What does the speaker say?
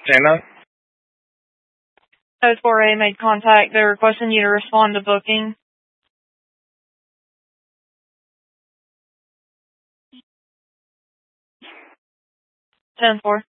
Anna? Code 4A made contact. They're requesting you to respond to booking. 10-4.